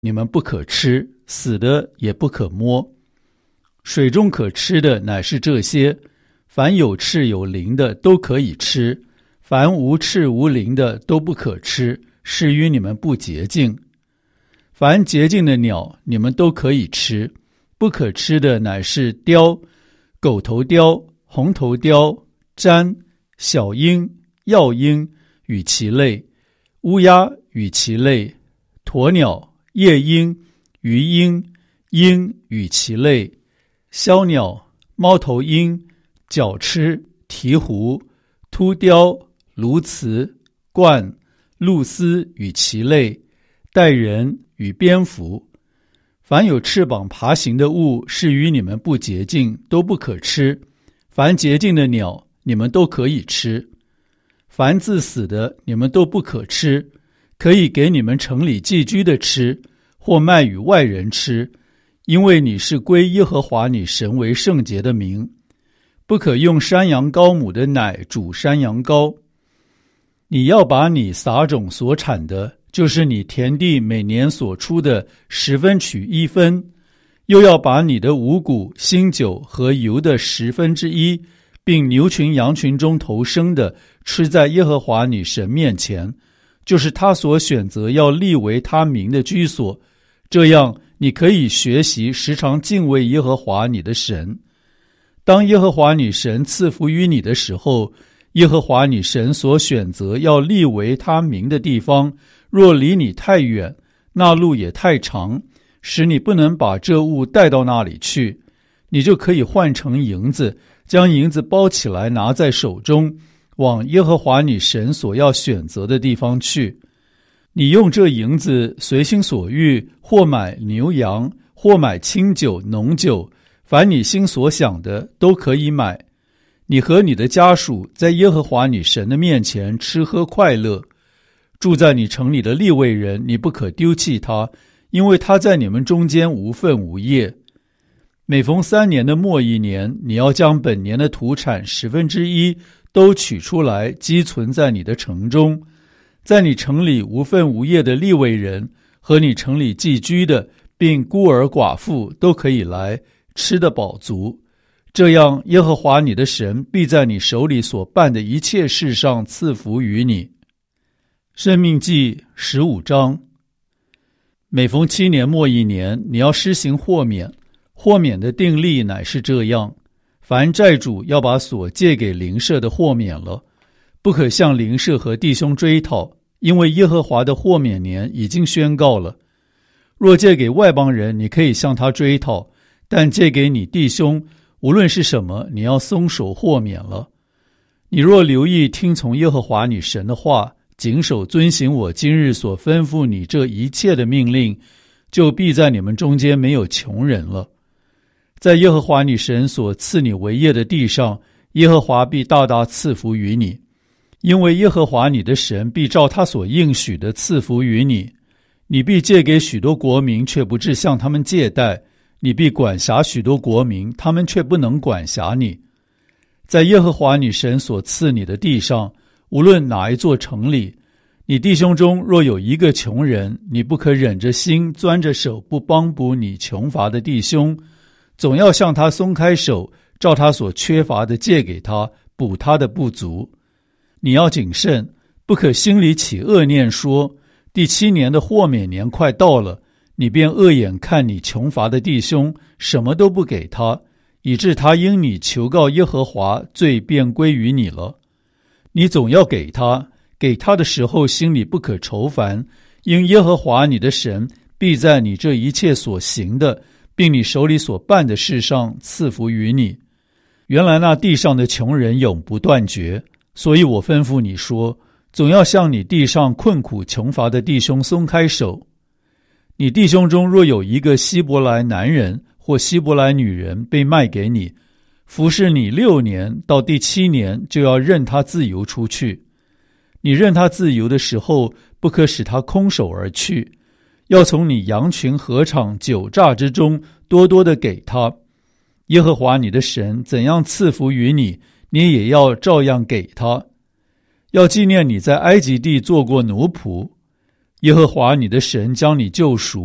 你们不可吃，死的也不可摸。水中可吃的乃是这些，凡有翅有鳞的都可以吃，凡无翅无鳞的都不可吃，是与你们不洁净。凡洁净的鸟你们都可以吃，不可吃的乃是雕、狗头雕、红头雕、鸇、小鹰、药鹰与其类，乌鸦与其类，鸵鸟、夜鹰、鱼鹰、鹰与其类，枭鸟、猫头鹰、角鸱、鹈鹕、秃雕、鸬鹚、鹳、鹭鸶与其类，带人与蝙蝠。凡有翅膀爬行的物，是与你们不洁净，都不可吃。凡洁净的鸟你们都可以吃。凡自死的你们都不可吃，可以给你们城里寄居的吃，或卖与外人吃，因为你是归耶和华你神为圣洁的名。不可用山羊羔母的奶煮山羊羔。你要把你撒种所产的，就是你田地每年所出的10分取1分，又要把你的五谷、新酒和油的1/10，并牛群羊群中头生的，吃在耶和华你神面前，就是他所选择要立为他名的居所。这样你可以学习时常敬畏耶和华你的神。当耶和华你神赐福于你的时候，耶和华你神所选择要立为他名的地方，若离你太远，那路也太长，使你不能把这物带到那里去，你就可以换成银子，将银子包起来拿在手中，往耶和华你神所要选择的地方去。你用这银子随心所欲，或买牛羊，或买清酒、浓酒，凡你心所想的都可以买。你和你的家属在耶和华你神的面前吃喝快乐。住在你城里的利未人，你不可丢弃他，因为他在你们中间无分无业。每逢3年的末一年，你要将本年的土产1/10都取出来，积存在你的城中。在你城里无分无业的利未人和你城里寄居的，并孤儿寡妇都可以来，吃得饱足。这样耶和华你的神必在你手里所办的一切事上赐福于你。申命记15章。每逢7年末一年，你要施行豁免。豁免的定例乃是这样：凡债主要把所借给邻舍的豁免了，不可向邻舍和弟兄追讨，因为耶和华的豁免年已经宣告了。若借给外邦人，你可以向他追讨，但借给你弟兄，无论是什么，你要松手豁免了。你若留意听从耶和华你神的话，谨守遵行我今日所吩咐你这一切的命令，就必在你们中间没有穷人了。在耶和华你神所赐你为业的地上，耶和华必大大赐福于你，因为耶和华你的神必照他所应许的赐福于你。你必借给许多国民，却不致向他们借贷；你必管辖许多国民，他们却不能管辖你。在耶和华你神所赐你的地上，无论哪一座城里，你弟兄中若有一个穷人，你不可忍着心钻着手不帮补你穷乏的弟兄，总要向他松开手，照他所缺乏的借给他，补他的不足。你要谨慎，不可心里起恶念，说第7年的豁免年快到了，你便恶眼看你穷乏的弟兄，什么都不给他，以致他因你求告耶和华，罪便归于你了。你总要给他，给他的时候心里不可愁烦，因耶和华你的神必在你这一切所行的，并你手里所办的事上赐福于你。原来那地上的穷人永不断绝，所以我吩咐你说，总要向你地上困苦穷乏的弟兄松开手。你弟兄中若有一个希伯来男人或希伯来女人被卖给你，服侍你6年，到第7年就要任他自由出去。你任他自由的时候，不可使他空手而去，要从你羊群禾场酒榨之中多多的给他。耶和华你的神怎样赐福于你，你也要照样给他。要纪念你在埃及地做过奴仆，耶和华你的神将你救赎，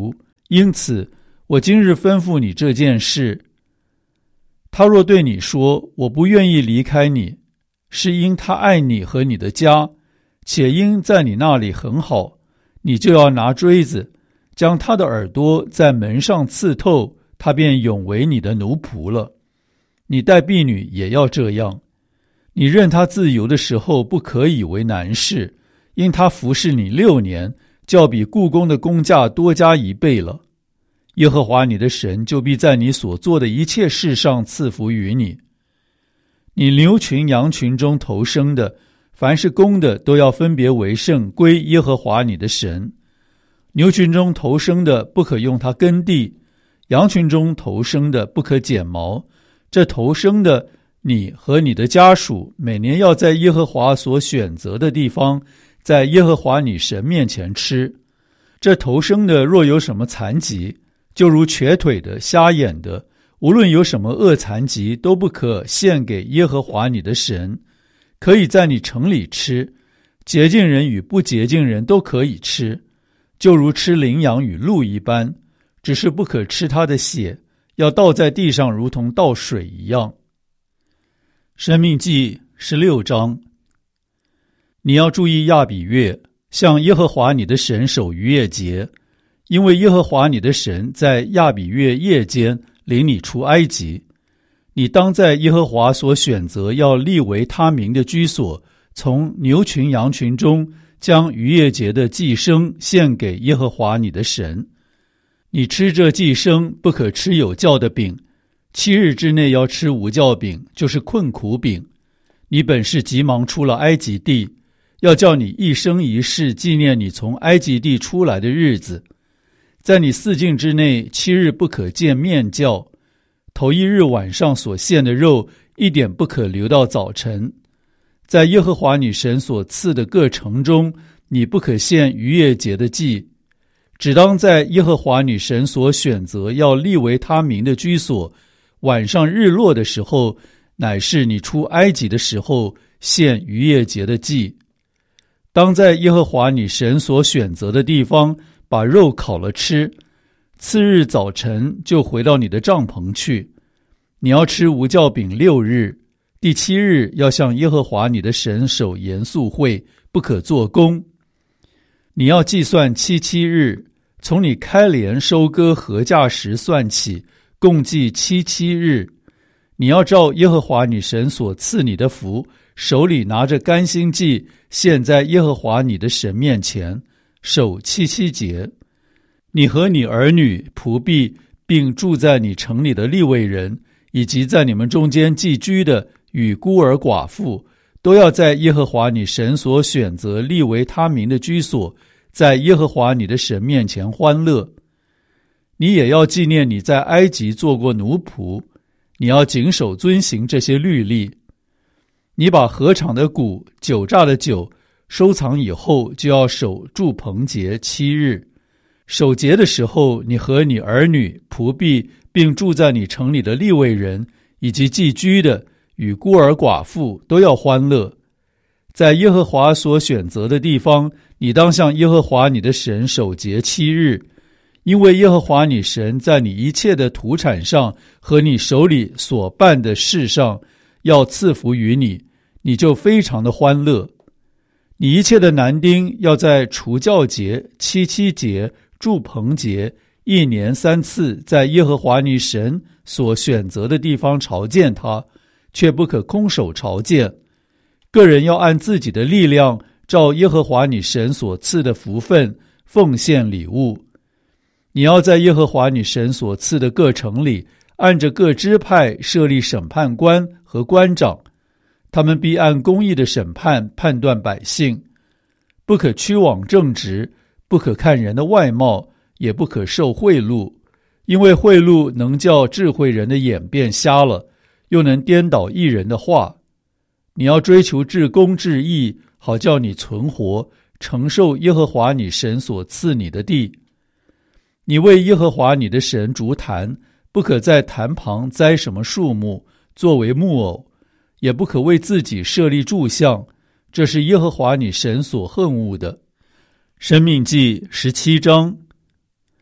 因此我今日吩咐你这件事。他若对你说，我不愿意离开你，是因他爱你和你的家，且因在你那里很好，你就要拿锥子将他的耳朵在门上刺透，他便永为你的奴仆了。你待婢女也要这样。你任他自由的时候，不可以为难事，因他服侍你6年，较比雇工的工价多加1倍了。耶和华你的神就必在你所做的一切事上赐福于你。你牛群羊群中头生的，凡是公的，都要分别为圣，归耶和华你的神。牛群中头生的不可用它耕地，羊群中头生的不可剪毛。这头生的，你和你的家属每年要在耶和华所选择的地方，在耶和华你神面前吃。这头生的若有什么残疾，就如瘸腿的、瞎眼的，无论有什么恶残疾，都不可献给耶和华你的神。可以在你城里吃，洁净人与不洁净人都可以吃，就如吃羚羊与鹿一般，只是不可吃它的血，要倒在地上，如同倒水一样。申命记16章。你要注意亚比月，向耶和华你的神守逾越节，因为耶和华你的神在亚比月夜间领你出埃及。你当在耶和华所选择要立为他名的居所，从牛群羊群中将逾越节的祭牲献给耶和华你的神。你吃这祭牲，不可吃有酵的饼，7日之内要吃无酵饼，就是困苦饼。你本是急忙出了埃及地，要叫你一生一世纪念你从埃及地出来的日子。在你4境之内7日不可见面酵，头1日晚上所献的肉一点不可留到早晨。在耶和华你神所赐的各城中，你不可献逾越节的祭，只当在耶和华你神所选择要立为他名的居所，晚上日落的时候，乃是你出埃及的时候，献逾越节的祭。当在耶和华你神所选择的地方把肉烤了吃，次日早晨就回到你的帐篷去。你要吃无酵饼6日，第7日要向耶和华你的神守严肃会，不可做工。你要计算77日，从你开镰收割禾稼时算起，共计77日。你要照耶和华你神所赐你的福，手里拿着甘心祭，献在耶和华你的神面前，守77节。你和你儿女、仆婢，并住在你城里的利未人，以及在你们中间寄居的与孤儿寡妇，都要在耶和华你神所选择立为他名的居所，在耶和华你的神面前欢乐。你也要纪念你在埃及做过奴仆，你要谨守遵行这些律例。你把禾场的谷、酒榨的酒收藏以后，就要守住棚节7日。守节的时候，你和你儿女、仆婢，并住在你城里的利未人，以及寄居的与孤儿寡妇，都要欢乐。在耶和华所选择的地方，你当向耶和华你的神守节7日，因为耶和华你神在你一切的土产上和你手里所办的事上要赐福于你，你就非常的欢乐。你一切的男丁要在除酵节、77节、住棚节1年3次，在耶和华你神所选择的地方朝见他，却不可空手朝见。个人要按自己的力量，照耶和华你神所赐的福分奉献礼物。你要在耶和华你神所赐的各城里，按着各支派设立审判官和官长，他们必按公义的审判判断百姓。不可屈枉正直，不可看人的外貌，也不可受贿赂，因为贿赂能叫智慧人的眼变瞎了，又能颠倒义人的话。你要追求至公至义，好叫你存活，承受耶和华你神所赐你的地。你为耶和华你的神筑坛，不可在坛旁栽什么树木作为木偶，也不可为自己设立柱像，这是耶和华你神所恨恶的。申命记17章。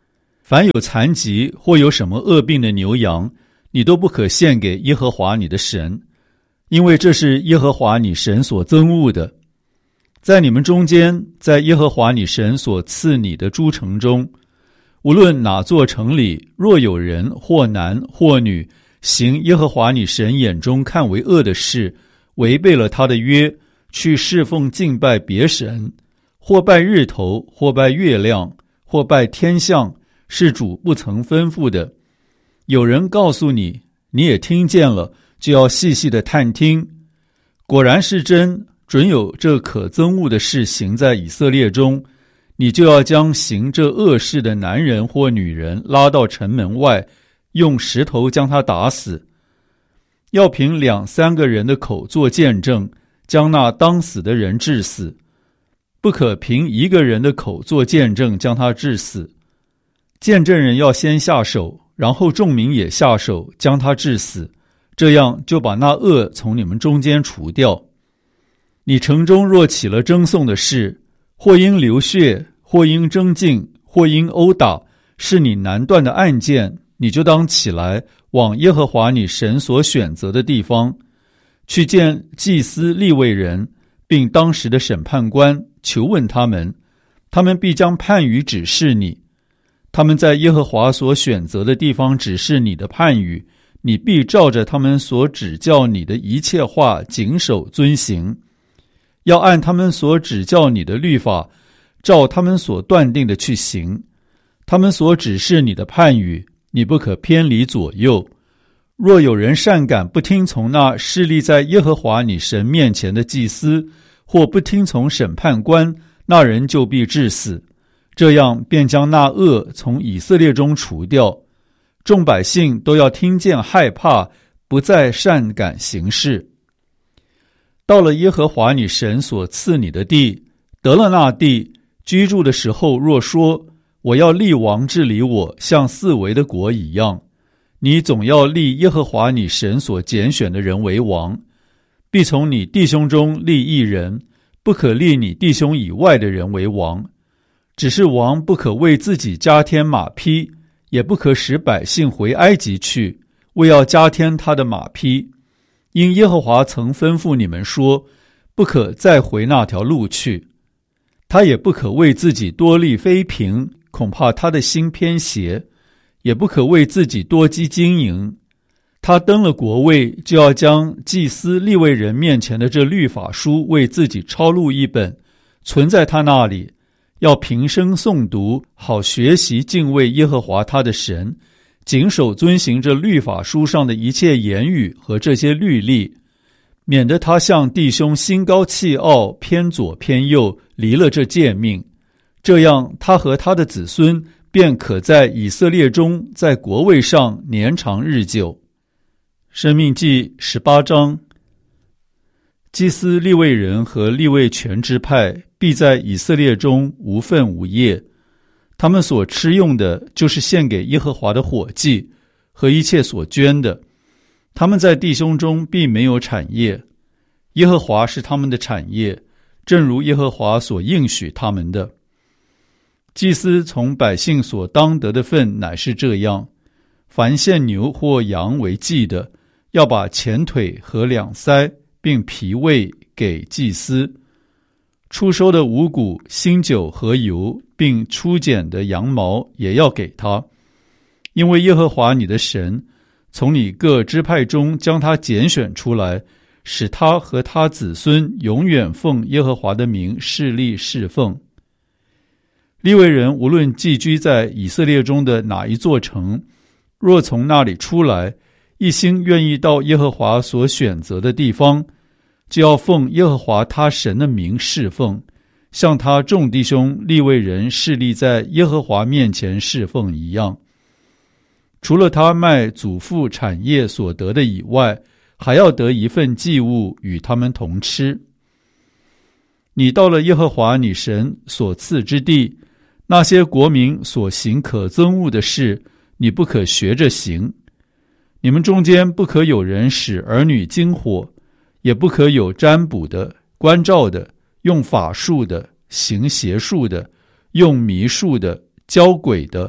凡有残疾或有什么恶病的牛羊，你都不可献给耶和华你的神，因为这是耶和华你神所憎恶的。在你们中间，在耶和华你神所赐你的诸城中，无论哪座城里，若有人或男或女行耶和华你神眼中看为恶的事，违背了他的约，去侍奉敬拜别神，或拜日头，或拜月亮，或拜天象，是主不曾吩咐的，有人告诉你，你也听见了，就要细细的探听，果然是真，准有这可憎恶的事行在以色列中，你就要将行这恶事的男人或女人拉到城门外，用石头将他打死。要凭2-3个人的口做见证，将那当死的人治死，不可凭1个人的口做见证将他治死。见证人要先下手，然后众民也下手将他治死，这样就把那恶从你们中间除掉。你城中若起了争讼的事，或因流血，或因争竞，或因殴打，是你难断的案件，你就当起来，往耶和华你神所选择的地方，去见祭司利未人，并当时的审判官，求问他们，他们必将判语指示你。他们在耶和华所选择的地方指示你的判语，你必照着他们所指教你的一切话谨守遵行，要按他们所指教你的律法，照他们所断定的去行。他们所指示你的判语，你不可偏离左右。若有人擅敢不听从那侍立在耶和华你神面前的祭司，或不听从审判官，那人就必治死。这样便将那恶从以色列中除掉，众百姓都要听见害怕，不再擅敢行事。到了耶和华你神所赐你的地，得了那地，居住的时候若说，我要立王治理我，像四围的国一样，你总要立耶和华你神所拣选的人为王，必从你弟兄中立一人，不可立你弟兄以外的人为王。只是王不可为自己加添马匹，也不可使百姓回埃及去，为要加添他的马匹。因耶和华曾吩咐你们说，不可再回那条路去。他也不可为自己多立妃嫔，恐怕他的心偏邪，也不可为自己多积经营。他登了国位，就要将祭司利未人面前的这律法书为自己抄录一本，存在他那里，要平生诵读，好学习敬畏耶和华他的神，谨守遵行这律法书上的一切言语和这些律例，免得他向弟兄心高气傲，偏左偏右，离了这诫命。这样他和他的子孙便可在以色列中，在国位上年长日久。申命记18章。祭司利未人和利未全支派必在以色列中无分无业，他们所吃用的就是献给耶和华的火祭和一切所捐的。他们在弟兄中必没有产业，耶和华是他们的产业，正如耶和华所应许他们的。祭司从百姓所当得的份乃是这样：凡献牛或羊为祭的，要把前腿和两腮并脾胃给祭司；初收的五谷、新酒和油，并初剪的羊毛也要给他。因为耶和华你的神从你各支派中将他拣选出来，使他和他子孙永远奉耶和华的名侍立侍奉。利未人无论寄居在以色列中的哪一座城，若从那里出来，一心愿意到耶和华所选择的地方，就要奉耶和华他神的名侍奉，像他众弟兄利未人侍立在耶和华面前侍奉一样。除了他卖祖父产业所得的以外，还要得一份祭物与他们同吃。你到了耶和华你神所赐之地，那些国民所行可憎恶的事，你不可学着行。你们中间不可有人使儿女经火，也不可有占卜的、观照的、用法术的、行邪术的、用迷术的、教鬼的、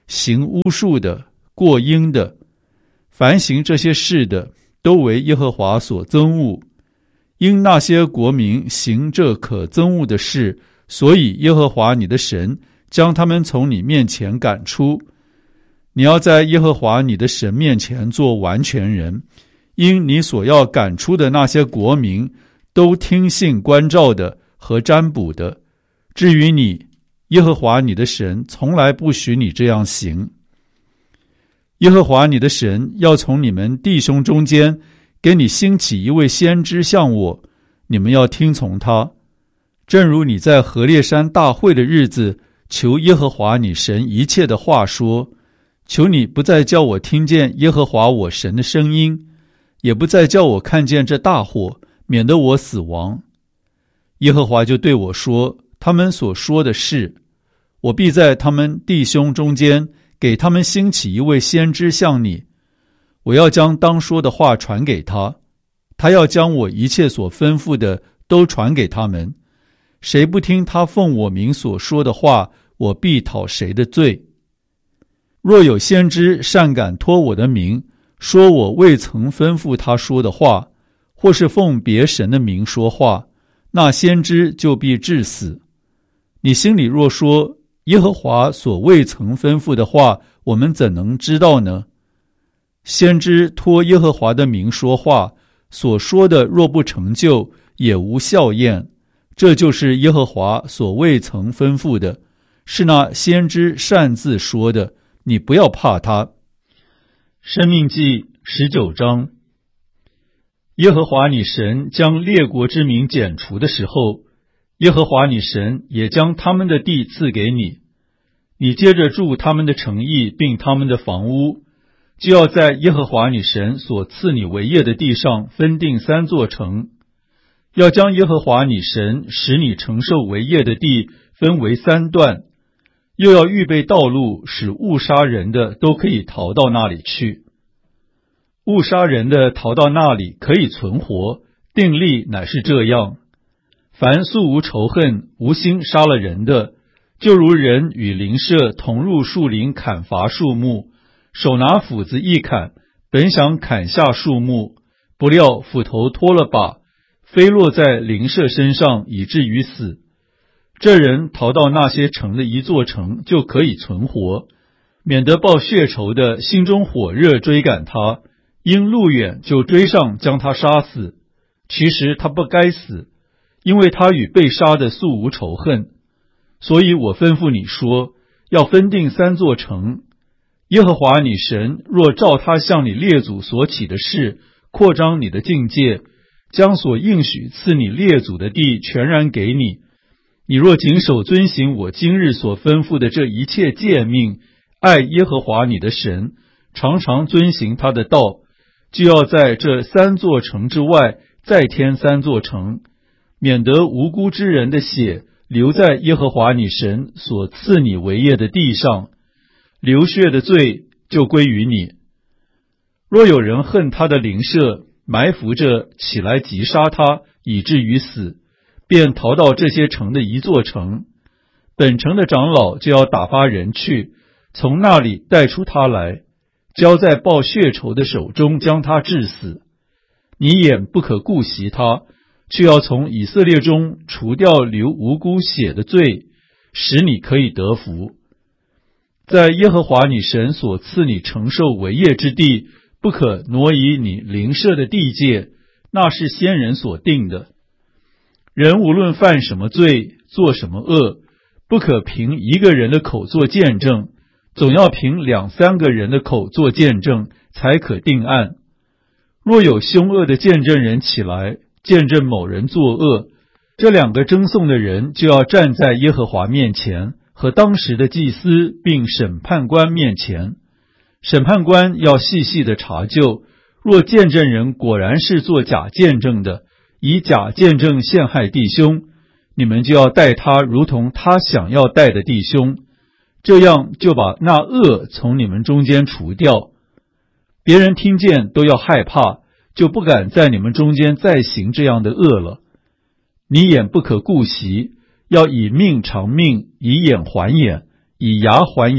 行巫术的、过阴的，凡行这些事的，都为耶和华所憎恶。因那些国民行这可憎恶的事，所以耶和华你的神将他们从你面前赶出。你要在耶和华你的神面前做完全人，因你所要赶出的那些国民都听信关照的和占卜的。至于你，耶和华你的神从来不许你这样行。耶和华你的神要从你们弟兄中间给你兴起一位先知像我，你们要听从他。正如你在何烈山大会的日子求耶和华你神一切的话说，求你不再叫我听见耶和华我神的声音，也不再叫我看见这大火，免得我死亡。耶和华就对我说，他们所说的是，我必在他们弟兄中间给他们兴起一位先知像你，我要将当说的话传给他，他要将我一切所吩咐的都传给他们。谁不听他奉我名所说的话，我必讨谁的罪。若有先知擅敢托我的名，说我未曾吩咐他说的话，或是奉别神的名说话，那先知就必治死。你心里若说，耶和华所未曾吩咐的话，我们怎能知道呢？先知托耶和华的名说话，所说的若不成就，也无效验。这就是耶和华所未曾吩咐的，是那先知擅自说的，你不要怕他。申命记19章。耶和华你神将列国之民剪除的时候，耶和华你神也将他们的地赐给你，你接着住他们的城邑并他们的房屋，就要在耶和华你神所赐你为业的地上分定3座城，要将耶和华你神使你承受为业的地分为3段，又要预备道路，使误杀人的都可以逃到那里去。误杀人的逃到那里可以存活，定例乃是这样：凡素无仇恨、无心杀了人的，就如人与邻舍同入树林砍伐树木，手拿斧子一砍，本想砍下树木，不料斧头脱了把，飞落在邻舍身上，以至于死。这人逃到那些城的一座城，就可以存活，免得报血仇的心中火热追赶他，因路远就追上将他杀死。其实他不该死，因为他与被杀的素无仇恨。所以我吩咐你说，要分定3座城。耶和华你神若照他向你列祖所起的事，扩张你的境界，将所应许赐你列祖的地全然给你，你若谨守遵行我今日所吩咐的这一切诫命，爱耶和华你的神，常常遵行他的道，就要在这3座城之外再添3座城，免得无辜之人的血留在耶和华你神所赐你为业的地上，流血的罪就归于你。若有人恨他的邻舍，埋伏着起来击杀他，以至于死，便逃到这些城的一座城，本城的长老就要打发人去，从那里带出他来，交在报血仇的手中，将他治死。你眼不可顾惜他，却要从以色列中除掉流无辜血的罪，使你可以得福。在耶和华你神所赐你承受为业之地，不可挪移你邻舍的地界，那是先人所定的。人无论犯什么罪，做什么恶，不可凭一个人的口做见证，总要凭2、3个人的口做见证，才可定案。若有凶恶的见证人起来，见证某人作恶，这2个争讼的人就要站在耶和华面前，和当时的祭司并审判官面前。审判官要细细的查究，若见证人果然是做假见证的，以假见证陷害弟兄，你们就要待他如同他想要待的弟兄，这样就把那恶从你们中间除掉。别人听见都要害怕，就不敢在你们中间再行这样的恶了。你眼不可顾惜，要以命偿命，以眼还眼，以牙还牙，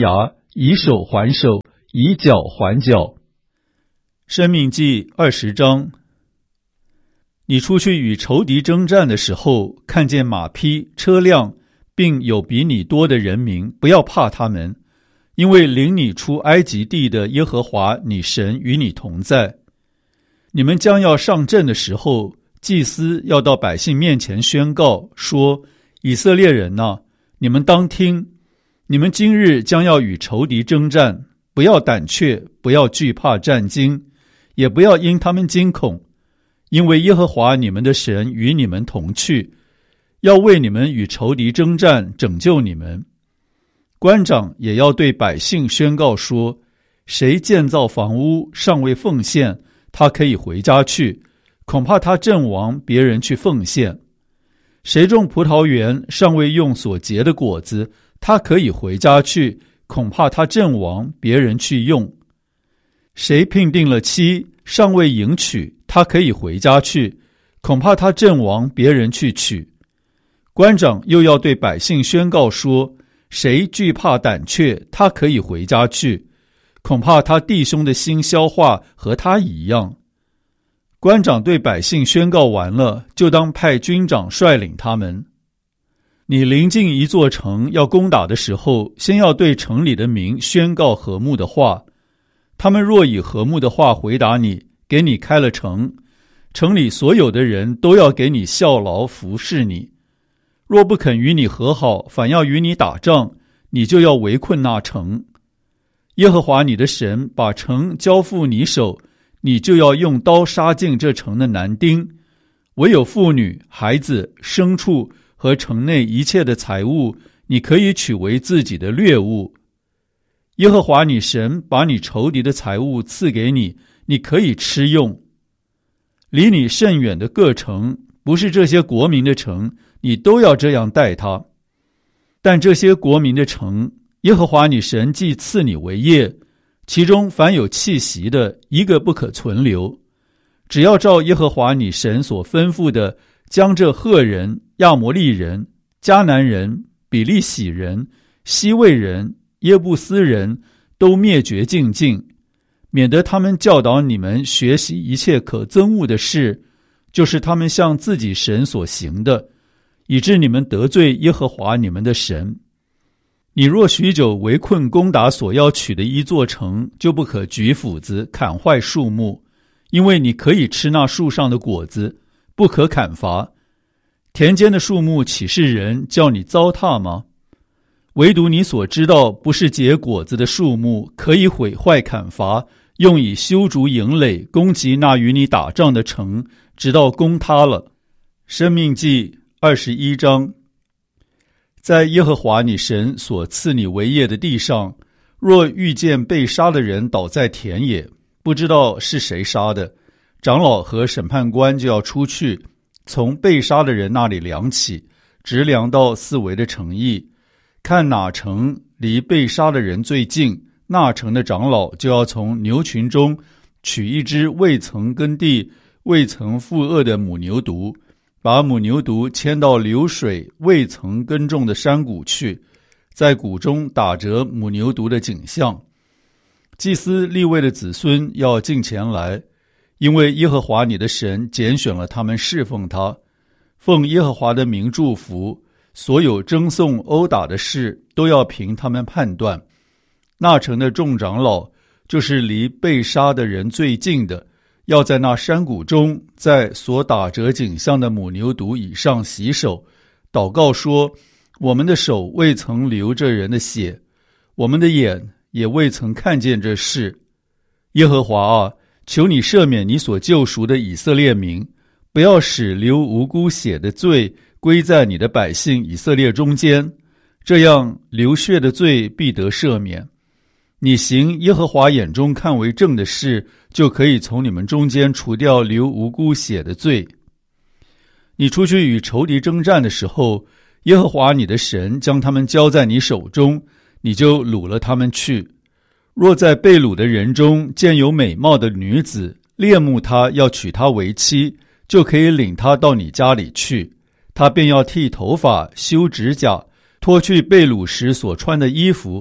以手还手，以脚还脚。申命记20章。你出去与仇敌征战的时候，看见马匹、车辆，并有比你多的人民，不要怕他们，因为领你出埃及地的耶和华你神与你同在。你们将要上阵的时候，祭司要到百姓面前宣告说：以色列人哪，你们当听，你们今日将要与仇敌征战，不要胆怯，不要惧怕战惊，也不要因他们惊恐，因为耶和华你们的神与你们同去，要为你们与仇敌征战，拯救你们。官长也要对百姓宣告说：谁建造房屋尚未奉献，他可以回家去，恐怕他阵亡，别人去奉献。谁种葡萄园尚未用所结的果子，他可以回家去，恐怕他阵亡，别人去用。谁聘定了妻尚未迎娶，他可以回家去，恐怕他阵亡，别人去娶。官长又要对百姓宣告说：谁惧怕胆怯，他可以回家去，恐怕他弟兄的心消化和他一样。官长对百姓宣告完了，就当派军长率领他们。你临近一座城要攻打的时候，先要对城里的民宣告和睦的话。他们若以和睦的话回答你，给你开了城，城里所有的人都要给你效劳服侍你。若不肯与你和好，反要与你打仗，你就要围困那城。耶和华你的神把城交付你手，你就要用刀杀尽这城的男丁，唯有妇女、孩子、牲畜和城内一切的财物，你可以取为自己的掠物。耶和华你神把你仇敌的财物赐给你，你可以吃用。离你甚远的各城，不是这些国民的城，你都要这样待他。但这些国民的城，耶和华你神既赐你为业，其中凡有气息的，一个不可存留。只要照耶和华你神所吩咐的，将这赫人、亚摩利人、迦南人、比利洗人、西魏人、耶布斯人都灭绝尽尽，免得他们教导你们学习一切可憎恶的事，就是他们向自己神所行的，以致你们得罪耶和华你们的神。你若许久围困攻打所要取的一座城，就不可举斧子砍坏树木，因为你可以吃那树上的果子，不可砍伐。田间的树木岂是人叫你糟蹋吗？唯独你所知道不是结果子的树木，可以毁坏砍伐，用以修筑营垒，攻击那与你打仗的城，直到攻塌了。申命记21章。在耶和华你神所赐你为业的地上，若遇见被杀的人倒在田野，不知道是谁杀的，长老和审判官就要出去，从被杀的人那里量起，直量到四围的城邑，看哪城离被杀的人最近，那城的长老就要从牛群中取一只未曾耕地、未曾负轭的母牛犊，把母牛犊牵到流水未曾耕种的山谷去，在谷中打折母牛犊的颈项。祭司利未的子孙要进前来，因为耶和华你的神拣选了他们侍奉他，奉耶和华的名祝福，所有争讼殴打的事都要凭他们判断。那城的众长老，就是离被杀的人最近的，要在那山谷中，在所打折颈项的母牛犊以上洗手，祷告说：我们的手未曾流这人的血，我们的眼也未曾看见这事。耶和华啊，求你赦免你所救赎的以色列民，不要使流无辜血的罪归在你的百姓以色列中间，这样流血的罪必得赦免。你行耶和华眼中看为正的事，就可以从你们中间除掉流无辜血的罪。你出去与仇敌征战的时候，耶和华你的神将他们交在你手中，你就掳了他们去。若在被掳的人中见有美貌的女子，恋慕她要娶她为妻，就可以领她到你家里去，她便要剃头发、修指甲，脱去被掳时所穿的衣服，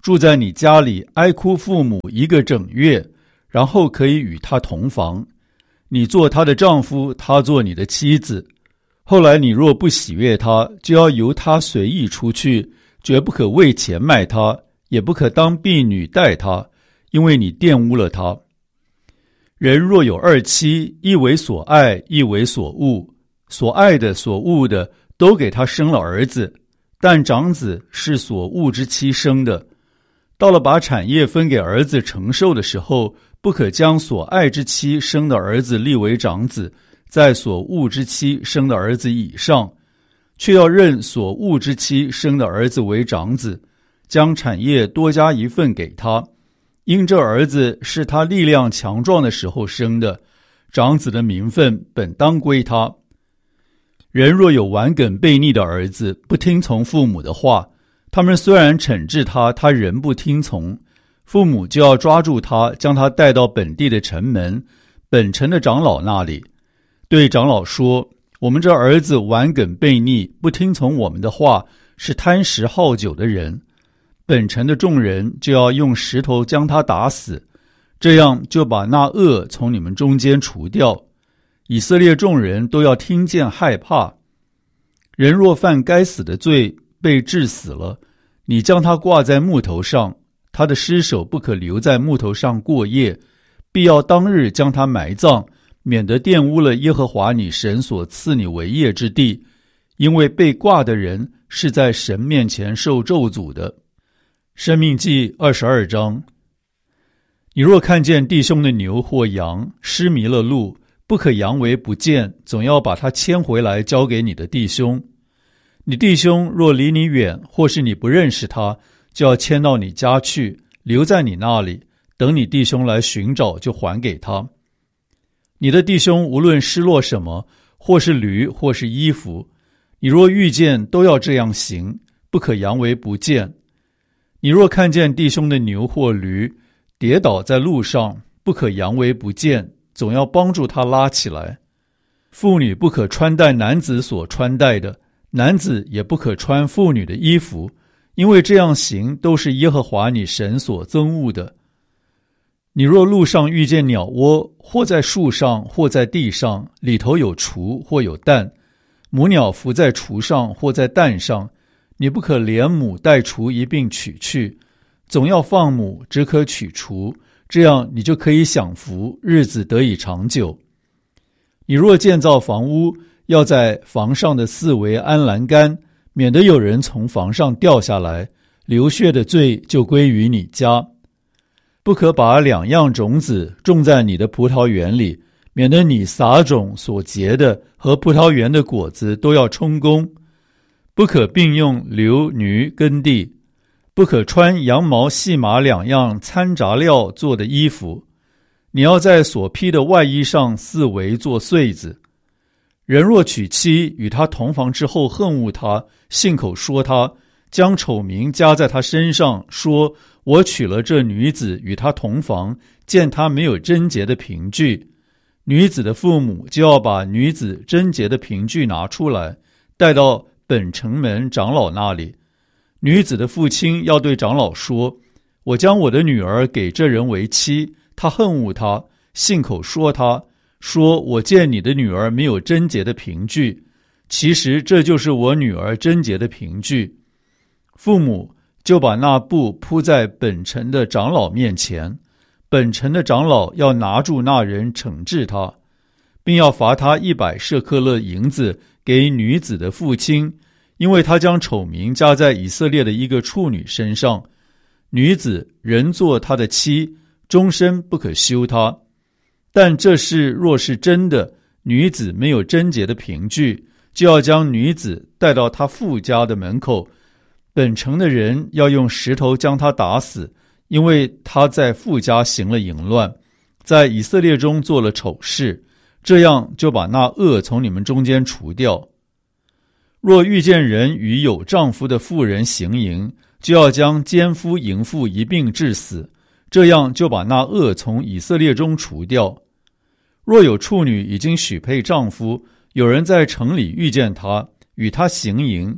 住在你家里哀哭父母1个整月，然后可以与他同房。你做他的丈夫，他做你的妻子。后来你若不喜悦他，就要由他随意出去，绝不可为钱卖他，也不可当婢女待他，因为你玷污了他。人若有2妻，一为所爱，一为所恶，所爱的所恶的都给他生了儿子，但长子是所恶之妻生的。到了把产业分给儿子承受的时候，不可将所爱之妻生的儿子立为长子，在所恶之妻生的儿子以上，却要认所恶之妻生的儿子为长子，将产业多加1份给他。因这儿子是他力量强壮的时候生的，长子的名分本当归他。人若有顽梗悖逆的儿子，不听从父母的话，他们虽然惩治他，他仍不听从，父母就要抓住他，将他带到本地的城门，本城的长老那里，对长老说：我们这儿子顽梗悖逆，不听从我们的话，是贪食好酒的人。本城的众人就要用石头将他打死，这样就把那恶从你们中间除掉。以色列众人都要听见害怕。人若犯该死的罪，被治死了，你将他挂在木头上，他的尸首不可留在木头上过夜，必要当日将他埋葬，免得玷污了耶和华你神所赐你为业之地，因为被挂的人是在神面前受咒诅的。申命记22章。你若看见弟兄的牛或羊失迷了路，不可佯为不见，总要把它牵回来交给你的弟兄。你弟兄若离你远，或是你不认识他，就要牵到你家去，留在你那里，等你弟兄来寻找，就还给他。你的弟兄无论失落什么，或是驴，或是衣服，你若遇见，都要这样行，不可佯为不见。你若看见弟兄的牛或驴跌倒在路上，不可佯为不见，总要帮助他拉起来。妇女不可穿戴男子所穿戴的，男子也不可穿妇女的衣服，因为这样行都是耶和华你神所憎恶的。你若路上遇见鸟窝，或在树上，或在地上，里头有雏或有蛋，母鸟伏在雏上或在蛋上，你不可连母带雏一并取去，总要放母，只可取雏，这样你就可以享福，日子得以长久。你若建造房屋，要在房上的四围安栏杆，免得有人从房上掉下来，流血的罪就归于你家。不可把2样种子种在你的葡萄园里，免得你撒种所结的和葡萄园的果子都要充公。不可并用牛驴耕地，不可穿羊毛细麻2样掺杂料做的衣服。你要在所披的外衣上四围做穗子。人若娶妻，与他同房之后恨恶他，信口说他，将丑名加在他身上，说我娶了这女子与他同房，见他没有贞洁的凭据，女子的父母就要把女子贞洁的凭据拿出来，带到本城门长老那里。女子的父亲要对长老说，我将我的女儿给这人为妻，他恨恶他，信口说他，说我见你的女儿没有贞洁的凭据，其实这就是我女儿贞洁的凭据。父母就把那布铺在本城的长老面前，本城的长老要拿住那人惩治他，并要罚他100舍客勒银子给女子的父亲，因为他将丑名加在以色列的一个处女身上。女子仍做他的妻，终身不可休他。但这事若是真的，女子没有贞洁的凭据，就要将女子带到他父家的门口，本城的人要用石头将他打死，因为他在父家行了淫乱，在以色列中做了丑事，这样就把那恶从你们中间除掉。若遇见人与有丈夫的妇人行淫，就要将奸夫淫妇一并治死，这样就把那恶从以色列中除掉。若有处女已经许配丈夫，有人在城里遇见她，与她行淫，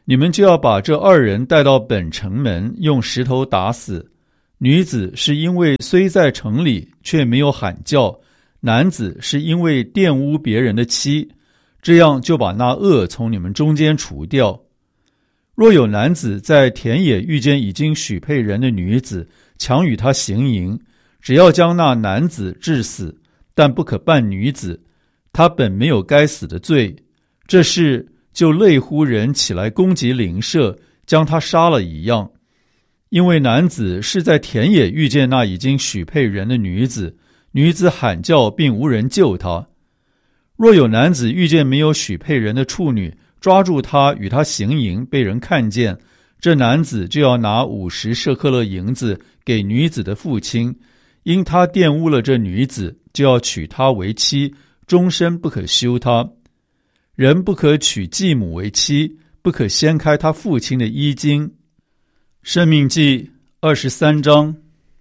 你们就要把这二人带到本城门，用石头打死。女子是因为虽在城里，却没有喊叫；男子是因为玷污别人的妻，这样就把那恶从你们中间除掉。若有男子在田野遇见已经许配人的女子，强与她行淫，只要将那男子治死，但不可办女子，他本没有该死的罪。这事就类乎人起来攻击邻舍，将他杀了一样。因为男子是在田野遇见那已经许配人的女子，女子喊叫并无人救她。若有男子遇见没有许配人的处女，抓住她与她行淫，被人看见，这男子就要拿50舍客勒银子给女子的父亲，因他玷污了这女子，就要娶她为妻，终身不可休她。人不可娶继母为妻，不可掀开他父亲的衣襟。申命记23章。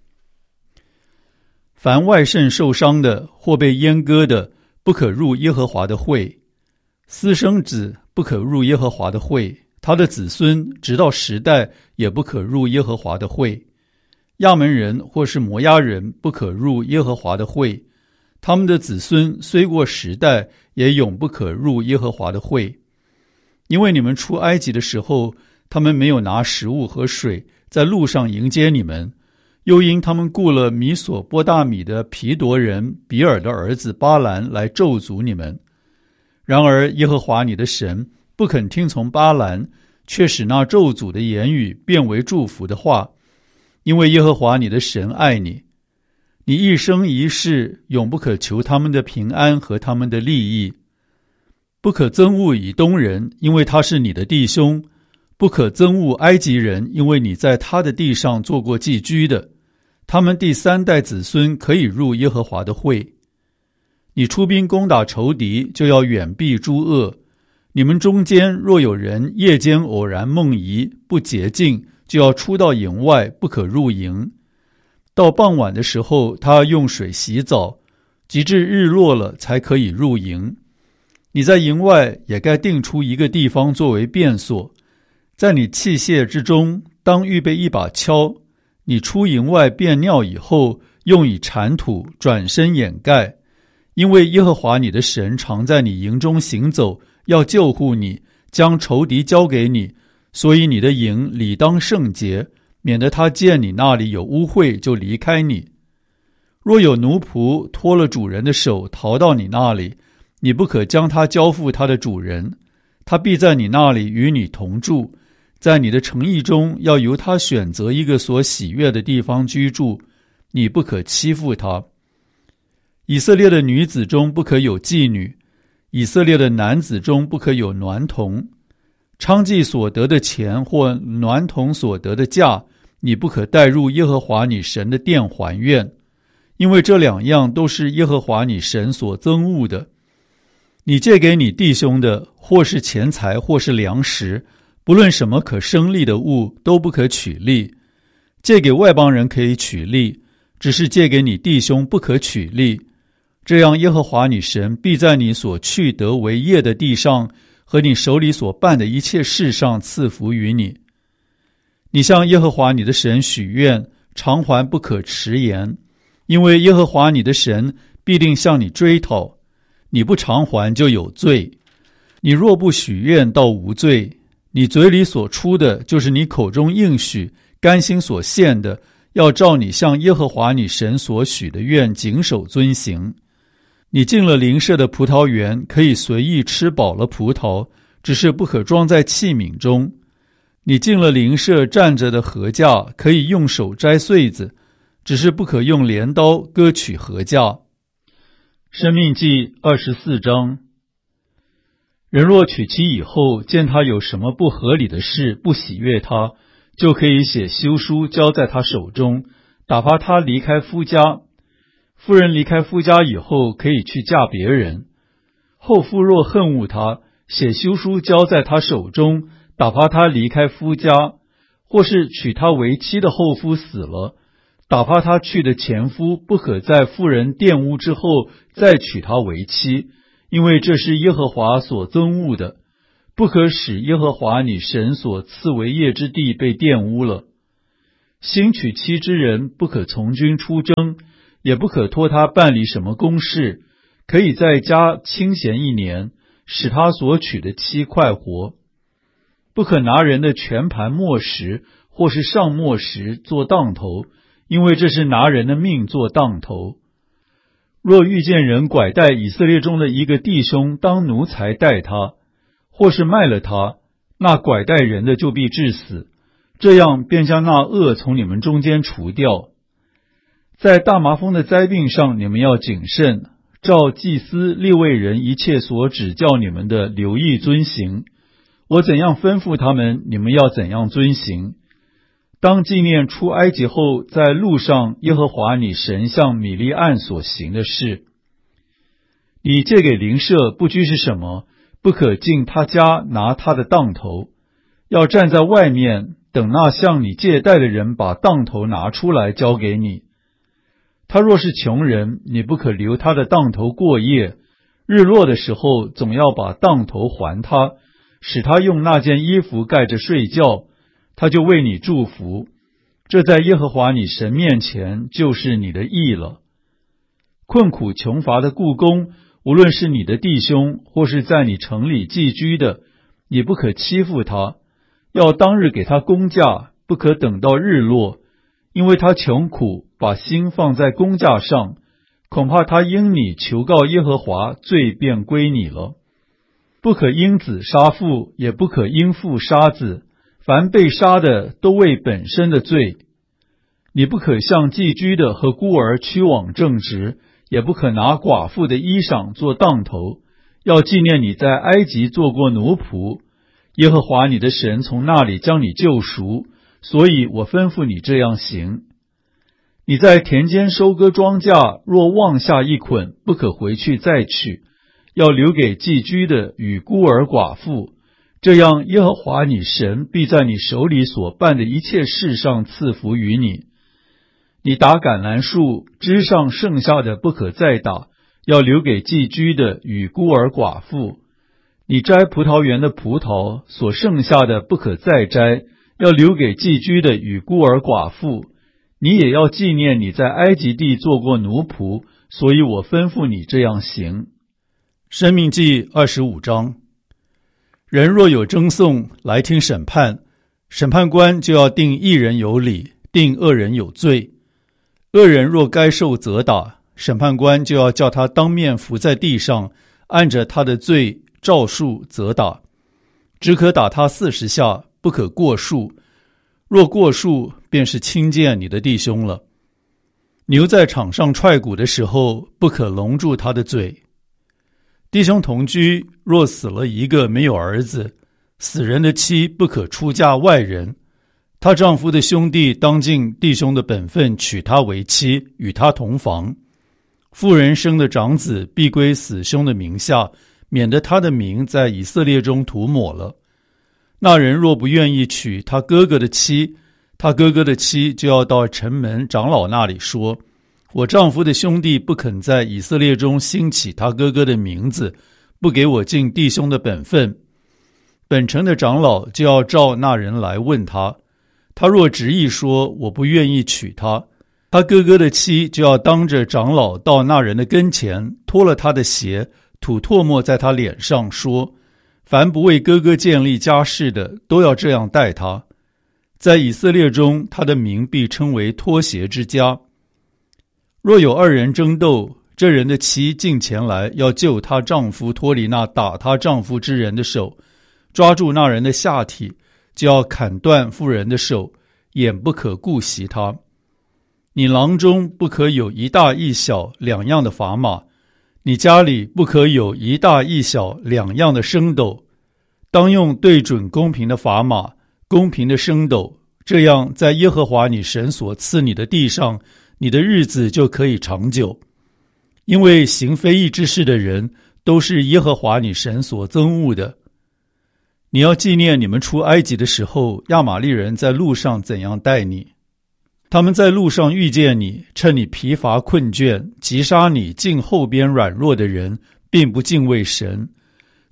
凡外甥受伤的或被阉割的，不可入耶和华的会。私生子不可入耶和华的会，他的子孙直到10代也不可入耶和华的会。亚门人或是摩押人不可入耶和华的会，他们的子孙虽过10代，也永不可入耶和华的会。因为你们出埃及的时候，他们没有拿食物和水在路上迎接你们，又因他们雇了米索波大米的毗夺人比尔的儿子巴兰来咒诅你们。然而耶和华你的神不肯听从巴兰，却使那咒诅的言语变为祝福的话，因为耶和华你的神爱你。你一生一世永不可求他们的平安和他们的利益。不可憎恶以东人，因为他是你的弟兄；不可憎恶埃及人，因为你在他的地上做过寄居的。他们第3代子孙可以入耶和华的会。你出兵攻打仇敌，就要远避诸恶。你们中间若有人夜间偶然梦遗，不洁净，就要出到营外，不可入营。到傍晚的时候，他用水洗澡，及至日落了才可以入营。你在营外也该定出一个地方作为便所，在你器械之中当预备一把锹。你出营外便尿以后，用以铲土，转身掩盖。因为耶和华你的神常在你营中行走，要救护你，将仇敌交给你，所以你的营理当圣洁，免得他见你那里有污秽就离开你。若有奴仆脱了主人的手逃到你那里，你不可将他交付他的主人，他必在你那里与你同住，在你的城邑中要由他选择一个所喜悦的地方居住，你不可欺负他。以色列的女子中不可有妓女，以色列的男子中不可有娈童。娼妓所得的钱或娈童所得的价，你不可带入耶和华你神的殿还愿，因为这2样都是耶和华你神所憎恶的。你借给你弟兄的，或是钱财，或是粮食，不论什么可生利的物，都不可取利。借给外邦人可以取利，只是借给你弟兄不可取利。这样耶和华你神必在你所去得为业的地上和你手里所办的一切事上赐福于你。你向耶和华你的神许愿，偿还不可迟延，因为耶和华你的神必定向你追讨。你不偿还就有罪。你若不许愿，倒无罪。你嘴里所出的，就是你口中应许甘心所献的，要照你向耶和华你神所许的愿谨守遵行。你进了邻舍的葡萄园，可以随意吃饱了葡萄，只是不可装在器皿中。你进了邻舍站着的禾架，可以用手摘穗子，只是不可用镰刀割取禾架。申命记24章。人若娶妻以后，见他有什么不合理的事，不喜悦他，就可以写休书交在他手中，打发他离开夫家。夫人离开夫家以后，可以去嫁别人。后夫若恨恶他，写休书交在他手中，打发他离开夫家，或是娶她为妻的后夫死了，打发他去的前夫不可在妇人玷污之后再娶她为妻，因为这是耶和华所憎恶的。 不可使耶和华你神所赐为业之地被玷污了。新娶妻之人不可从军出征，也不可托他办理什么公事，可以在家清闲1年，使他所娶的妻快活。不可拿人的全盘末食或是上末食做当头，因为这是拿人的命做当头。若遇见人拐带以色列中的一个弟兄当奴才待他，或是卖了他，那拐带人的就必治死，这样便将那恶从你们中间除掉。在大麻风的灾病上，你们要谨慎，照祭司利未人一切所指教你们的留意遵行。我怎样吩咐他们，你们要怎样遵行。当纪念出埃及后在路上耶和华你神向米利暗所行的事。你借给邻舍不拘是什么，不可进他家拿他的当头，要站在外面，等那向你借贷的人把当头拿出来交给你。他若是穷人，你不可留他的当头过夜，日落的时候总要把当头还他，使他用那件衣服盖着睡觉，他就为你祝福。这在耶和华你神面前就是你的义了。困苦穷乏的雇工，无论是你的弟兄，或是在你城里寄居的，你不可欺负他，要当日给他工价，不可等到日落，因为他穷苦，把心放在工价上，恐怕他因你求告耶和华，罪便归你了。不可因子杀父，也不可因父杀子，凡被杀的都为本身的罪。你不可向寄居的和孤儿屈枉正直，也不可拿寡妇的衣裳做当头，要纪念你在埃及做过奴仆，耶和华你的神从那里将你救赎，所以我吩咐你这样行。你在田间收割庄稼，若忘下一捆，不可回去再取，要留给寄居的与孤儿寡妇，这样耶和华你神必在你手里所办的一切事上赐福于你。你打橄榄树，枝上剩下的不可再打，要留给寄居的与孤儿寡妇。你摘葡萄园的葡萄，所剩下的不可再摘，要留给寄居的与孤儿寡妇。你也要纪念你在埃及地做过奴仆，所以我吩咐你这样行。申命记25章。人若有争讼来听审判，审判官就要定一人有理，定恶人有罪。恶人若该受责打，审判官就要叫他当面伏在地上，按着他的罪照数责打，只可打他40下，不可过数。若过数，便是轻贱你的弟兄了。牛在场上踹鼓的时候，不可笼住他的嘴。弟兄同居，若死了一个没有儿子，死人的妻不可出嫁外人，她丈夫的兄弟当尽弟兄的本分，娶她为妻，与她同房。妇人生的长子必归死兄的名下，免得他的名在以色列中涂抹了。那人若不愿意娶他哥哥的妻，他哥哥的妻就要到城门长老那里说，我丈夫的兄弟不肯在以色列中兴起他哥哥的名字，不给我尽弟兄的本分。本城的长老就要召那人来问他，他若执意说我不愿意娶他，他哥哥的妻就要当着长老到那人的跟前，脱了他的鞋，吐唾沫在他脸上，说，凡不为哥哥建立家室的，都要这样待他。在以色列中，他的名必称为脱鞋之家。若有二人争斗，这人的妻近前来，要救她丈夫脱离那打她丈夫之人的手，抓住那人的下体，就要砍断妇人的手，眼不可顾惜他。你囊中不可有一大一小两样的砝码，你家里不可有一大一小两样的升斗，当用对准公平的砝码，公平的升斗，这样在耶和华你神所赐你的地上，你的日子就可以长久。因为行非义之事的人，都是耶和华你神所憎恶的。你要纪念你们出埃及的时候，亚玛力人在路上怎样待你。他们在路上遇见你，趁你疲乏困倦，击杀你近后边软弱的人，并不敬畏神。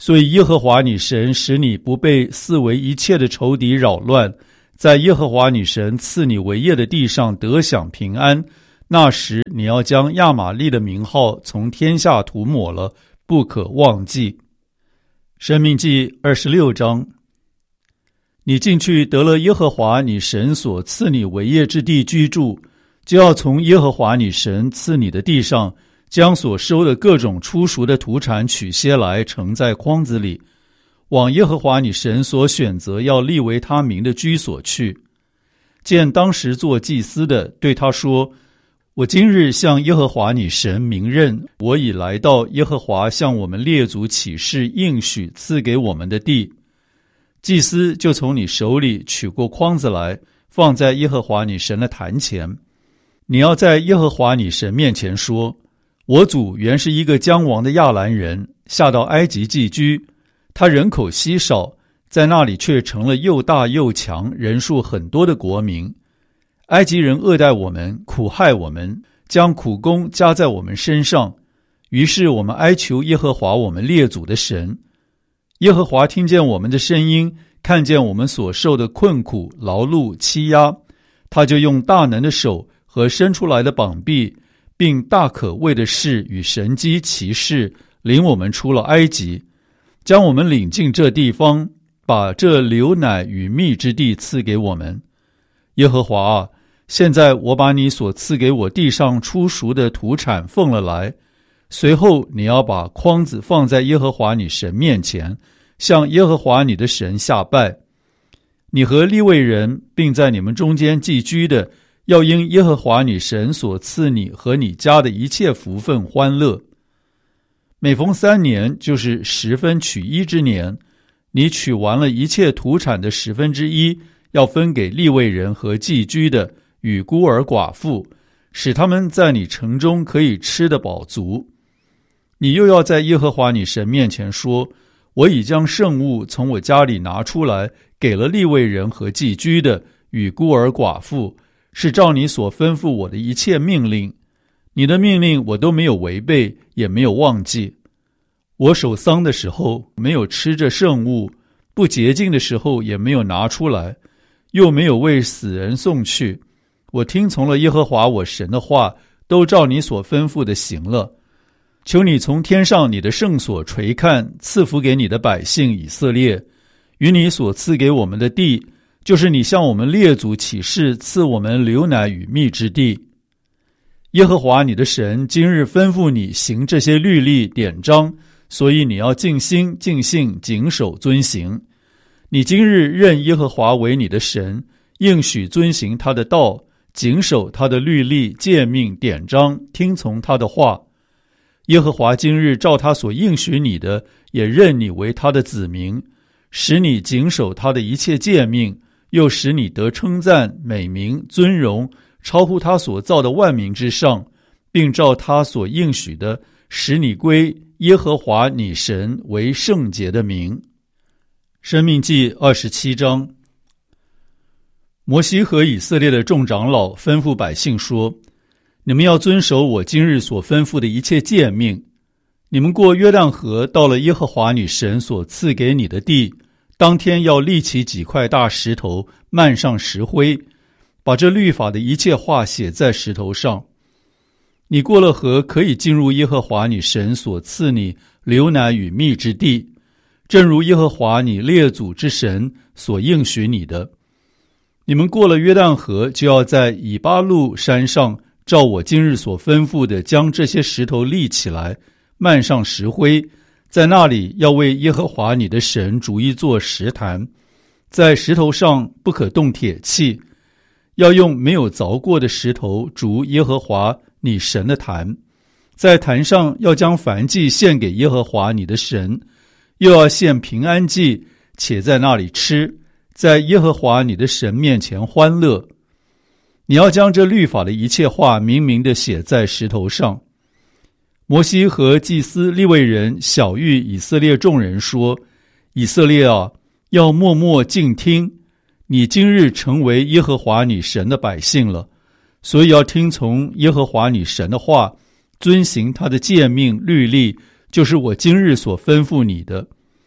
所以耶和华你神使你不被四围一切的仇敌扰乱，在耶和华你神赐你为业的地上得享平安。那时你要将亚玛力的名号从天下涂抹了，不可忘记。申命记26章。你进去得了耶和华你神所赐你为业之地居住，就要从耶和华你神赐你的地上将所收的各种初熟的土产取些来盛在筐子里，往耶和华你神所选择要立为他名的居所去。见当时做祭司的，对他说：我今日向耶和华你神明认，我已来到耶和华向我们列祖起誓应许赐给我们的地。祭司就从你手里取过筐子来，放在耶和华你神的坛前。你要在耶和华你神面前说：我祖原是一个将亡的亚兰人，下到埃及寄居，他人口稀少，在那里却成了又大又强，人数很多的国民。埃及人恶待我们，苦害我们，将苦工加在我们身上。于是我们哀求耶和华我们列祖的神。耶和华听见我们的声音，看见我们所受的困苦、劳碌、欺压，他就用大能的手和伸出来的膀臂，并大可畏的事与神机奇事，领我们出了埃及，将我们领进这地方，把这流奶与蜜之地赐给我们。耶和华啊，现在我把你所赐给我地上初熟的土产奉了来，随后你要把筐子放在耶和华你神面前，向耶和华你的神下拜。你和利未人并在你们中间寄居的，要因耶和华你神所赐你和你家的一切福分欢乐。每逢3年，就是10分取一之年，你取完了一切土产的1/10，要分给利未人和寄居的与孤儿寡妇，使他们在你城中可以吃得饱足。你又要在耶和华你神面前说：我已将圣物从我家里拿出来，给了利未人和寄居的与孤儿寡妇，是照你所吩咐我的一切命令。你的命令我都没有违背，也没有忘记。我守丧的时候没有吃这圣物，不洁净的时候也没有拿出来，又没有为死人送去。我听从了耶和华我神的话，都照你所吩咐的行了。求你从天上你的圣所垂看，赐福给你的百姓以色列，与你所赐给我们的地，就是你向我们列祖起誓赐我们流奶与蜜之地。耶和华你的神今日吩咐你行这些律例典章，所以你要尽心尽性谨守遵行。你今日认耶和华为你的神，应许遵行他的道，谨守他的律例诫命典章，听从他的话。耶和华今日照他所应许你的，也认你为他的子民，使你谨守他的一切诫命，又使你得称赞、美名、尊荣，超乎他所造的万民之上，并照他所应许的，使你归耶和华你神为圣洁的名。申命记27章。摩西和以色列的众长老吩咐百姓说：你们要遵守我今日所吩咐的一切诫命。你们过约旦河，到了耶和华你神所赐给你的地，当天要立起几块大石头，漫上石灰，把这律法的一切话写在石头上。你过了河，可以进入耶和华你神所赐你流奶与蜜之地，正如耶和华你列祖之神所应许你的。你们过了约旦河，就要在以巴路山上，照我今日所吩咐的，将这些石头立起来，漫上石灰，在那里要为耶和华你的神筑一座石坛，在石头上不可动铁器，要用没有凿过的石头筑耶和华你神的坛。在坛上要将燔祭献给耶和华你的神，又要献平安祭，且在那里吃，在耶和华你的神面前欢乐。你要将这律法的一切话明明地写在石头上。摩西和祭司利未人晓谕以色列众人说：以色列啊，要默默静听，你今日成为耶和华你神的百姓了，所以要听从耶和华你神的话，遵行他的诫命律例，就是我今日所吩咐你的。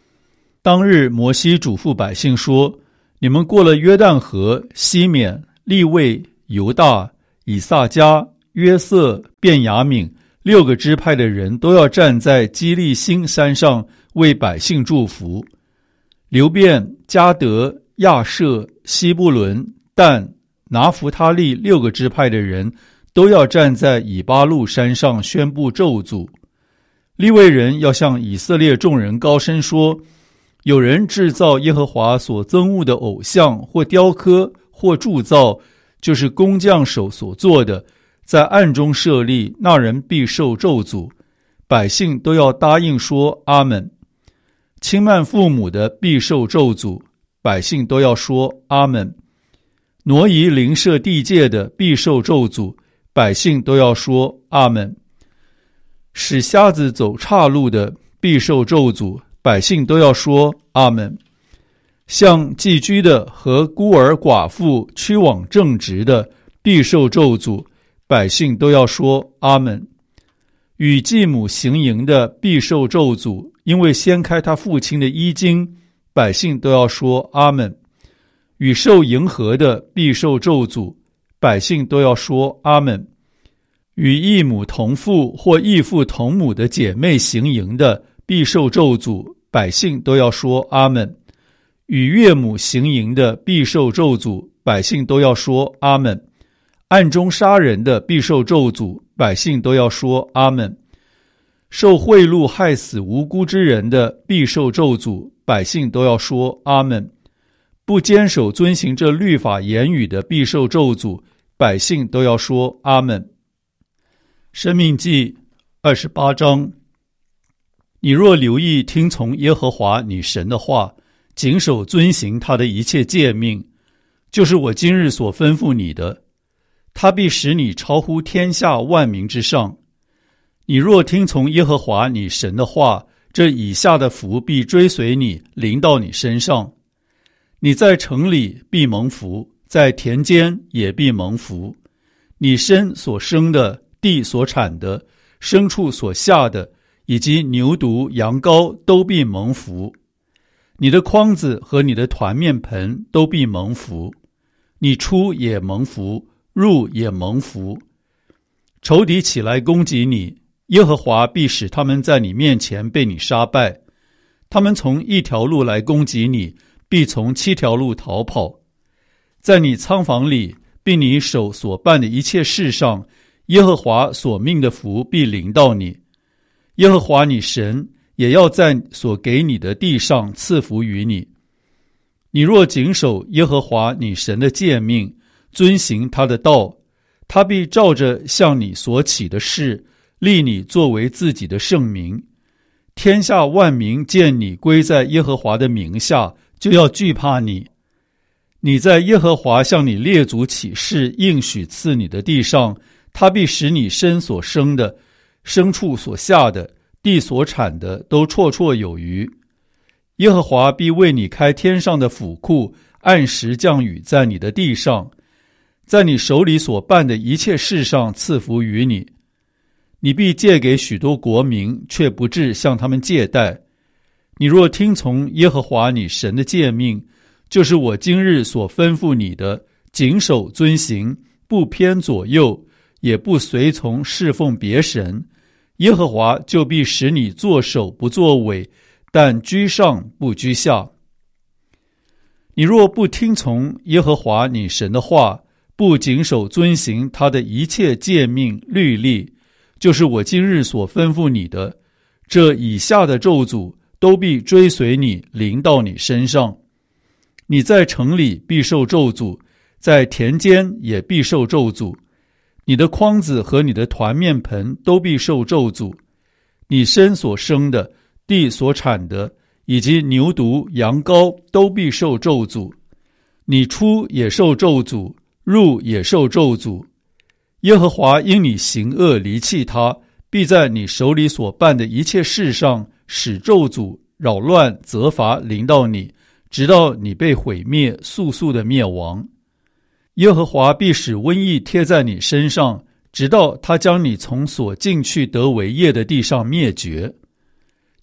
当日摩西嘱咐百姓说，你们过了约旦河，西缅、利未、犹大、以萨迦、约瑟、便雅悯6个支派的人都要站在基利心山上为百姓祝福。流便、迦得、亚设、西布伦、但、拿弗他利6个支派的人都要站在以巴路山上宣布咒诅。利未人要向以色列众人高声说，有人制造耶和华所憎恶的偶像，或雕刻，或铸造，就是工匠手所做的，在暗中设立，那人必受咒诅。百姓都要答应说阿们。轻慢父母的必受咒诅，百姓都要说阿们。挪移邻舍地界的必受咒诅，百姓都要说阿们。使瞎子走岔路的必受咒诅，百姓都要说阿们。向寄居的和孤儿寡妇驱往正直的必受咒诅，百姓都要说阿们。与继母行淫的必受咒诅，因为掀开他父亲的衣襟，百姓都要说阿们。与受迎合的必受咒诅，百姓都要说阿们。与异母同父或异父同母的姐妹行淫的必受咒诅，百姓都要说阿们。与岳母行淫的必受咒诅，百姓都要说阿们。暗中杀人的必受咒诅，百姓都要说阿们。受贿赂害死无辜之人的必受咒诅，百姓都要说阿们。不坚守遵行这律法言语的必受咒诅，百姓都要说阿们。申命记28章。你若留意听从耶和华你神的话，谨守遵行他的一切诫命，就是我今日所吩咐你的，他必使你超乎天下万民之上。你若听从耶和华你神的话，这以下的福必追随你，临到你身上。你在城里必蒙福，在田间也必蒙福。你身所生的，地所产的，牲畜所下的，以及牛犊羊羔都必蒙福。你的筐子和你的团面盆都必蒙福。你出也蒙福，入也蒙福。仇敌起来攻击你，耶和华必使他们在你面前被你杀败。他们从一条路来攻击你，必从7条路逃跑。在你仓房里，并你手所办的一切事上，耶和华所命的福必临到你。耶和华你神也要在所给你的地上赐福于你。你若谨守耶和华你神的诫命，遵行他的道，他必照着向你所起的事，立你作为自己的圣名。天下万民见你归在耶和华的名下，就要惧怕你。你在耶和华向你列祖起誓应许赐你的地上，他必使你身所生的，牲畜所下的，地所产的都绰绰有余。耶和华必为你开天上的府库，按时降雨在你的地上，在你手里所办的一切事上赐福于你。你必借给许多国民，却不致向他们借贷。你若听从耶和华你神的诫命，就是我今日所吩咐你的，谨守遵行，不偏左右，也不随从侍奉别神，耶和华就必使你作首不作尾，但居上不居下。你若不听从耶和华你神的话，不谨守遵行他的一切诫命律例，就是我今日所吩咐你的，这以下的咒诅都必追随你，临到你身上。你在城里必受咒诅，在田间也必受咒诅。你的筐子和你的团面盆都必受咒诅。你身所生的，地所产的，以及牛犊羊羔都必受咒诅。你出也受咒诅，入也受咒诅。耶和华因你行恶离弃他，必在你手里所办的一切事上使咒诅扰乱责罚临到你，直到你被毁灭，速速的灭亡。耶和华必使瘟疫贴在你身上，直到他将你从所进去得为业的地上灭绝。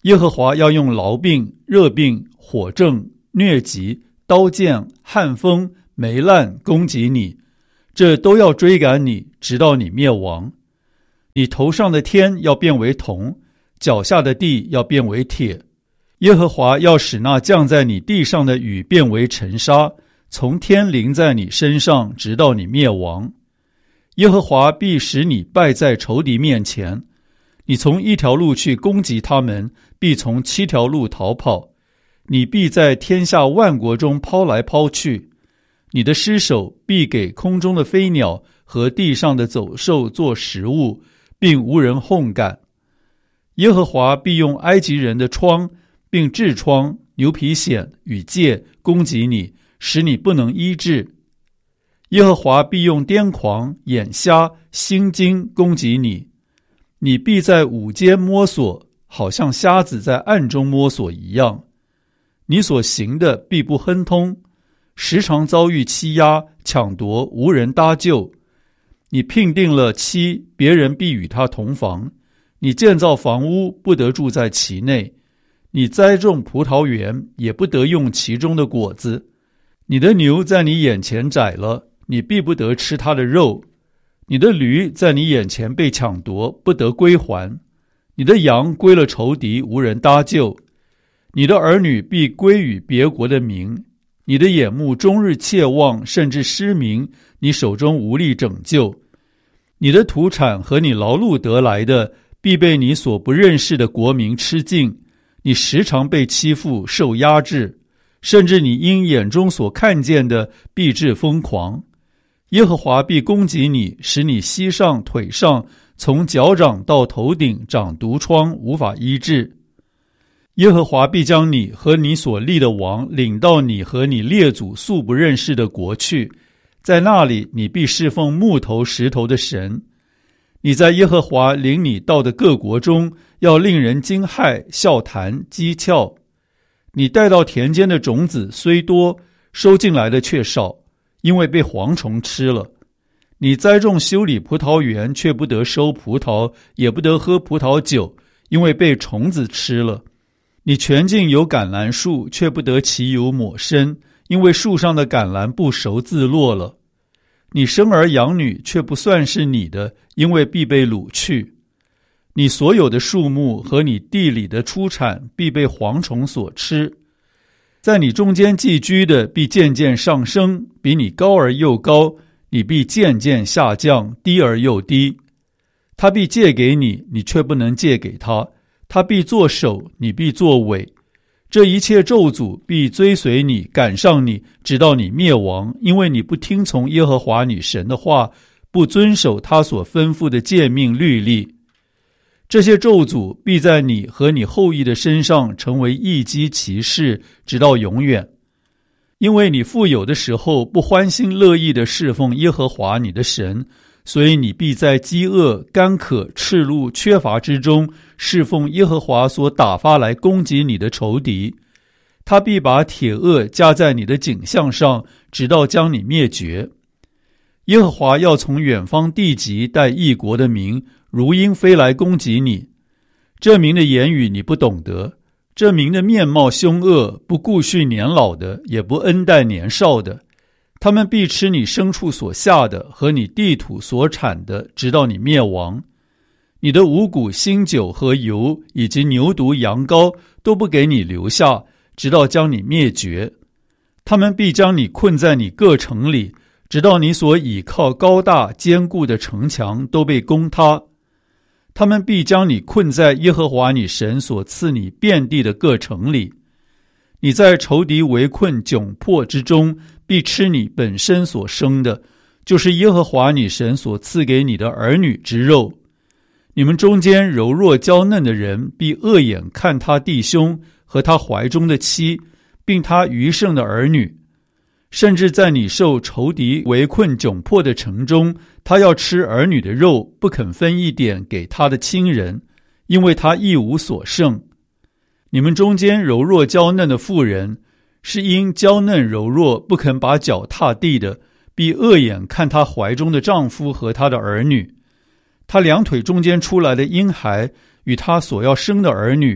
耶和华要用痨病、热病、火症、疟疾、刀剑、旱风、霉烂攻击你，这都要追赶你，直到你灭亡。你头上的天要变为铜，脚下的地要变为铁。耶和华要使那降在你地上的雨变为尘沙，从天淋在你身上，直到你灭亡。耶和华必使你败在仇敌面前，你从一条路去攻击他们，必从7条路逃跑。你必在天下万国中抛来抛去，你的尸首必给空中的飞鸟和地上的走兽做食物，并无人哄赶。耶和华必用埃及人的疮，并痔疮、牛皮癣与疥攻击你，使你不能医治。耶和华必用癫狂、眼瞎、心惊攻击你，你必在午间摸索，好像瞎子在暗中摸索一样。你所行的必不亨通，时常遭遇欺压、抢夺，无人搭救。你聘定了妻，别人必与他同房；你建造房屋，不得住在其内；你栽种葡萄园，也不得用其中的果子。你的牛在你眼前宰了，你必不得吃它的肉；你的驴在你眼前被抢夺，不得归还；你的羊归了仇敌，无人搭救。你的儿女必归于别国的民，你的眼目终日切望，甚至失明，你手中无力拯救。你的土产和你劳碌得来的，必被你所不认识的国民吃尽。你时常被欺负，受压制，甚至你因眼中所看见的，必致疯狂。耶和华必攻击你，使你膝上、腿上，从脚掌到头顶长毒疮，无法医治。耶和华必将你和你所立的王领到你和你列祖素不认识的国去，在那里你必侍奉木头石头的神。你在耶和华领你到的各国中，要令人惊骇、笑谈、讥诮。你带到田间的种子虽多，收进来的却少，因为被蝗虫吃了。你栽种修理葡萄园，却不得收葡萄，也不得喝葡萄酒，因为被虫子吃了。你全境有橄榄树，却不得其油抹身，因为树上的橄榄不熟自落了。你生儿养女，却不算是你的，因为必被掳去。你所有的树木和你地里的出产，必被蝗虫所吃。在你中间寄居的，必渐渐上升，比你高而又高，你必渐渐下降，低而又低。他必借给你，你却不能借给他。他必作首，你必作尾。这一切咒诅必追随你，赶上你，直到你灭亡，因为你不听从耶和华你神的话，不遵守他所吩咐的诫命律例。这些咒诅必在你和你后裔的身上成为一击其事，直到永远。因为你富有的时候不欢心乐意地侍奉耶和华你的神，所以你必在饥饿、干渴、赤露、缺乏之中侍奉耶和华所打发来攻击你的仇敌。他必把铁轭加在你的颈项上，直到将你灭绝。耶和华要从远方地极带异国的民，如鹰飞来攻击你。这民的言语你不懂得，这民的面貌凶恶，不顾恤年老的，也不恩待年少的。他们必吃你牲畜所下的和你地土所产的，直到你灭亡。你的五谷、新酒和油，以及牛犊、羊羔，都不给你留下，直到将你灭绝。他们必将你困在你各城里，直到你所倚靠高大坚固的城墙都被攻塌。他们必将你困在耶和华你神所赐你遍地的各城里。你在仇敌围困窘迫之中，必吃你本身所生的，就是耶和华你神所赐给你的儿女之肉。你们中间柔弱娇嫩的人，必恶眼看他弟兄和他怀中的妻，并他余剩的儿女。甚至在你受仇敌围困窘迫的城中，他要吃儿女的肉，不肯分一点给他的亲人，因为他一无所剩。你们中间柔弱娇嫩的妇人，是因娇嫩柔弱不肯把脚踏地的，必恶眼看她怀中的丈夫和她的儿女。她两腿中间出来的婴孩与她所要生的儿女，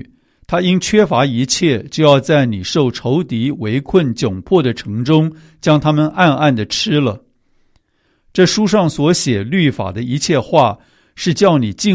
他因缺乏一切，就要在你受仇敌围困窘迫的城中，将他们暗暗地吃了。这书上所写律法的一切话，是叫你敬